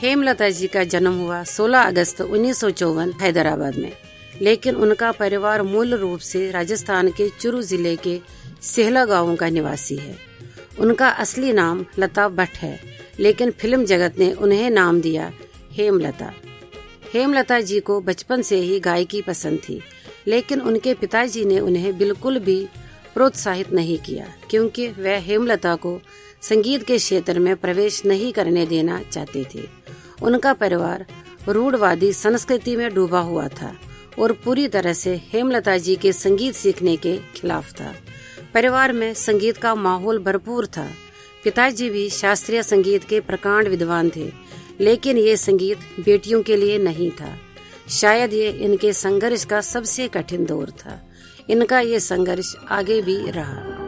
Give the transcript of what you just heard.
हेमलता जी का जन्म हुआ 16 अगस्त 1954 हैदराबाद में, लेकिन उनका परिवार मूल रूप से राजस्थान के चुरू जिले के सेहला गांव का निवासी है। उनका असली नाम लता भट्ट है, लेकिन फिल्म जगत ने उन्हें नाम दिया हेमलता। हेमलता जी को बचपन से ही गायकी पसंद थी, लेकिन उनके पिताजी ने उन्हें बिल्कुल भी प्रोत्साहित नहीं किया, क्योंकि वह हेमलता को संगीत के क्षेत्र में प्रवेश नहीं करने देना चाहते थे। उनका परिवार रूढ़वादी संस्कृति में डूबा हुआ था और पूरी तरह से हेमलता जी के संगीत सीखने के खिलाफ था। परिवार में संगीत का माहौल भरपूर था। पिताजी भी शास्त्रीय संगीत के प्रकांड विद्वान थे, लेकिन ये संगीत बेटियों के लिए नहीं था। शायद ये इनके संघर्ष का सबसे कठिन दौर था। इनका ये संघर्ष आगे भी रहा।